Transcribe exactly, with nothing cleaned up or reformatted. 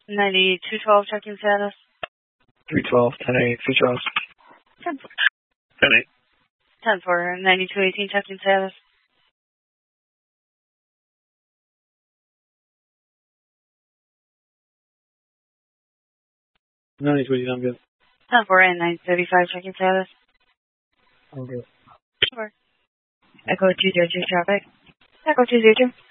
ninety-two twelve, checking status. three twelve, ten eight, three twelve. ten eight. ten four, ninety-two eighteen, checking status. ninety-two eighteen, I'm good. ten four and nine thirty-five, checking status. I'm good. Sure. Echo two zero two traffic. Echo two zero two.